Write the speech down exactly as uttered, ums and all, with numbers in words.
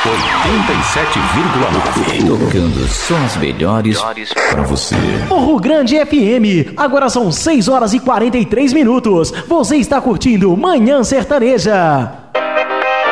oitenta e sete vírgula nove. Tocando só as melhores Pra você. Morro Grande F M. Agora são seis horas e quarenta e três minutos. Você está curtindo Manhã Sertaneja.